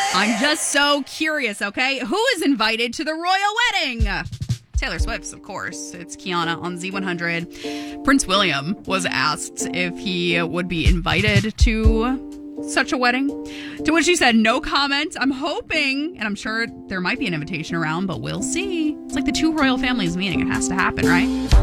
I'm just so curious, okay? Who is invited to the royal wedding? Taylor Swift, of course. It's Kiana on Z100. Prince William was asked if he would be invited to such a wedding, to which he said no comment. I'm hoping, and I'm sure there might be an invitation around, but we'll see. It's like the two royal families meeting. It has to happen, right?